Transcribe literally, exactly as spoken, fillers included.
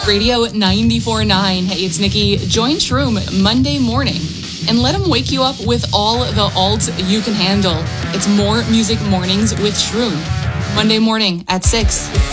Radio ninety-four point nine. Hey, it's Nikki. Join Shroom Monday morning and let him wake you up with all the alt you can handle. It's More Music Mornings with Shroom. Monday morning at six.